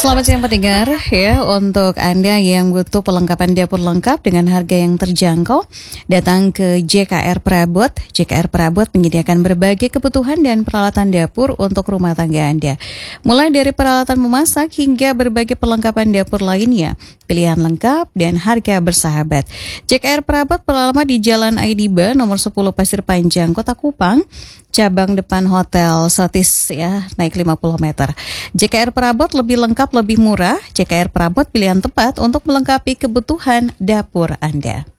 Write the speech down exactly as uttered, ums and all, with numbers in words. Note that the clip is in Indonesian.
Selamat siang pendengar ya, untuk Anda yang butuh perlengkapan dapur lengkap dengan harga yang terjangkau, datang ke J K R Prabot. J K R Prabot menyediakan berbagai kebutuhan dan peralatan dapur untuk rumah tangga Anda. Mulai dari peralatan memasak hingga berbagai perlengkapan dapur lainnya. Pilihan lengkap dan harga bersahabat. J K R Prabot beralamat di Jalan Aidiba nomor sepuluh Pasir Panjang, Kota Kupang. Cabang depan Hotel Sotis ya, naik lima puluh meter. J K R Prabot lebih lengkap, lebih murah. J K R Prabot pilihan tepat untuk melengkapi kebutuhan dapur Anda.